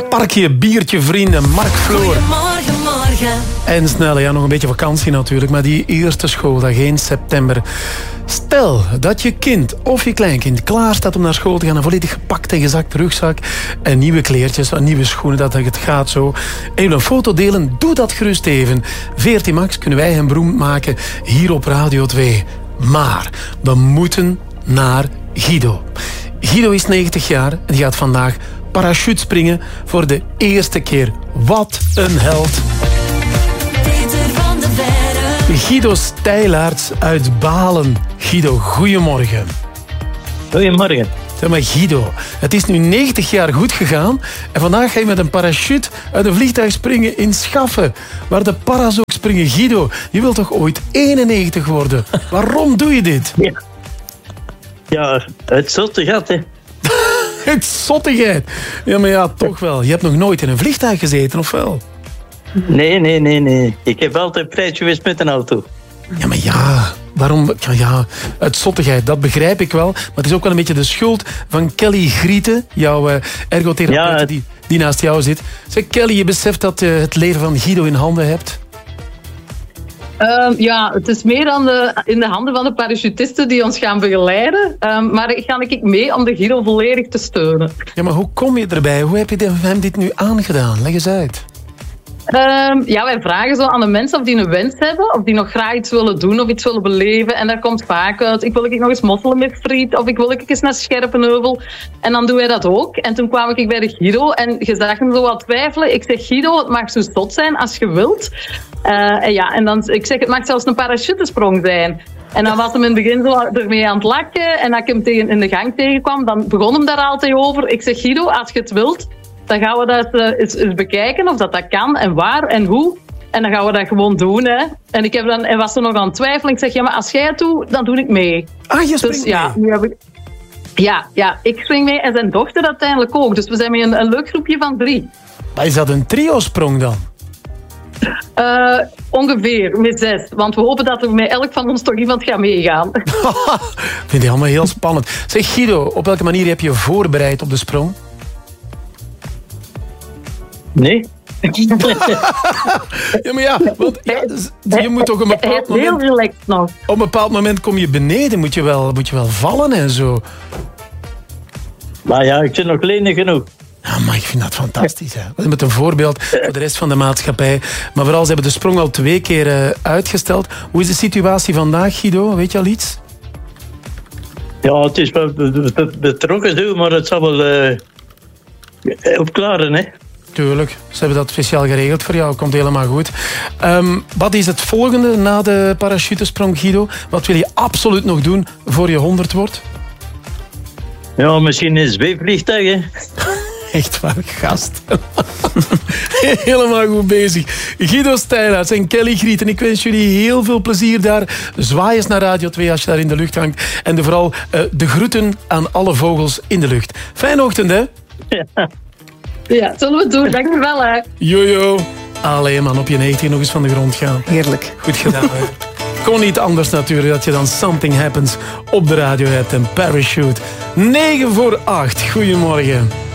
Parkje, biertje, vrienden, Mark Floor. Goedemorgen, morgen. En snel, ja, nog een beetje vakantie natuurlijk, maar die eerste schooldag, 1 september. Stel dat je kind of je kleinkind klaar staat om naar school te gaan, een volledig gepakt en gezakt rugzak en nieuwe kleertjes, nieuwe schoenen, dat het gaat zo. En je wil een foto delen, doe dat gerust even. 14 max kunnen wij hem beroemd maken hier op Radio 2. Maar we moeten naar Guido. Guido is 90 jaar en die gaat vandaag parachutespringen voor de eerste keer. Wat een held. Peter van de Verre. Guido Stijlaerts uit Balen. Guido, goedemorgen. Goedemorgen. Zeg maar Guido, het is nu 90 jaar goed gegaan en vandaag ga je met een parachute uit een vliegtuig springen in Schaffen, waar de para's ook springen. Guido, je wilt toch ooit 91 worden? Waarom doe je dit? Ja, het zotte gat, hè. Het zottigheid. Ja, maar ja, toch wel. Je hebt nog nooit in een vliegtuig gezeten, of wel? Nee. Ik heb altijd prijs geweest met een auto. Ja, maar ja, waarom? Ja, uit zottigheid, dat begrijp ik wel. Maar het is ook wel een beetje de schuld van Kelly Grieten, jouw ergotherapeut die naast jou zit. Zeg, Kelly, je beseft dat je het leven van Guido in handen hebt? Ja, het is meer in de handen van de parachutisten die ons gaan begeleiden. Maar ik ga mee om de Guido volledig te steunen. Ja, maar hoe kom je erbij? Hoe heb je hem dit nu aangedaan? Leg eens uit. Ja, wij vragen zo aan de mensen of die een wens hebben, of die nog graag iets willen doen of iets willen beleven. En daar komt vaak uit, ik wil nog eens mosselen met friet, of ik wil eens naar Scherpenheuvel. En dan doen wij dat ook. En toen kwam ik bij de Guido en je zag hem zo wat twijfelen. Ik zeg, Guido, het mag zo zot zijn als je wilt. En dan, ik zeg, het mag zelfs een parachutesprong zijn. En dan was hem in het begin zo ermee aan het lachen. En als ik hem in de gang tegenkwam, dan begon hem daar altijd over. Ik zeg, Guido, als je het wilt, dan gaan we dat eens bekijken of dat kan en waar en hoe. En dan gaan we dat gewoon doen. Hè. En hij was er nog aan het twijfelen. Ik zeg, ja, maar als jij het doet, dan doe ik mee. Ah, je springt mee? Ja, nu heb ik... Ja, ik spring mee en zijn dochter uiteindelijk ook. Dus we zijn met een leuk groepje van 3. Maar is dat een trio-sprong dan? Ongeveer, met 6. Want we hopen dat er met elk van ons toch iemand gaat meegaan. Vind je allemaal heel spannend. Zeg Guido, op welke manier heb je je voorbereid op de sprong? Nee. Ja, maar ja, want je moet toch een bepaald moment... Heel relaxed nog. Op een bepaald moment kom je beneden, moet je wel vallen en zo. Maar ja, ik zit nog lenig genoeg. Ja, maar ik vind dat fantastisch. Hè. Met een voorbeeld voor de rest van de maatschappij. Maar vooral, ze hebben de sprong al 2 keer uitgesteld. Hoe is de situatie vandaag, Guido? Weet je al iets? Ja, het is wel betrokken zo, maar het zal wel opklaren, hè. Tuurlijk, ze hebben dat speciaal geregeld voor jou. Komt helemaal goed. Wat is het volgende na de parachutesprong, Guido? Wat wil je absoluut nog doen voor je 100 wordt? Ja, misschien een zweefvliegtuig, hè. Echt waar, gast. Helemaal goed bezig. Guido Stijlaerts en Kelly Grieten. Ik wens jullie heel veel plezier daar. Zwaai eens naar Radio 2 als je daar in de lucht hangt. En vooral de groeten aan alle vogels in de lucht. Fijne ochtend, hè? Ja, zullen we het doen. Dank je wel, hè. Jojo. Allee, man, op je 90 nog eens van de grond gaan. Heerlijk. Goed gedaan, hè? Kon niet anders natuurlijk dat je dan Something Happens op de radio hebt en Parachute. 7:45. Goedemorgen.